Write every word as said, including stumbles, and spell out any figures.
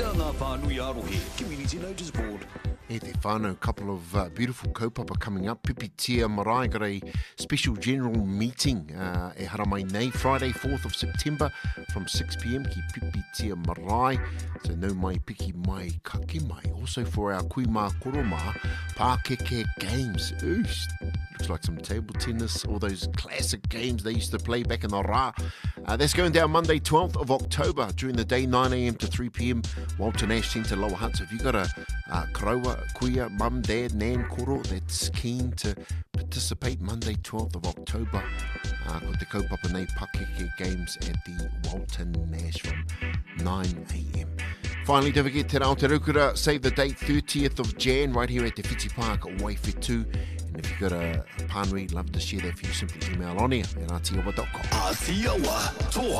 Tērā ngā whānui arohe, Community Notice Board. E te whānau, a couple of uh, beautiful kaupapa coming up. Pipitia Marae got a special general meeting uh, e haramai nei, Friday fourth of September from six p m ki Pipitia Marae. So no mai piki mai kake mai. Also for our Kuima Koroma Pākeke games. Oosh, looks like some table tennis, all those classic games they used to play back in the Rā. Uh, that's going down Monday twelfth of October during the day, nine a m to three p m Walter Nash Centre, Lower Hutt. So if you've got a uh, karaua, kuia, mum, dad, nan, koro that's keen to participate, Monday twelfth of October, uh, ko te kaupapa nei Pakeke Games at the Walter Nash from nine a m Finally, don't forget Te Rao Te Raukura, save the date, thirtieth of January, right here at the Whiti Park, Waifetu. And if you've got a, a pānui, love to share that for you, simply email on here at aotearoa dot com. Aotearoa, toa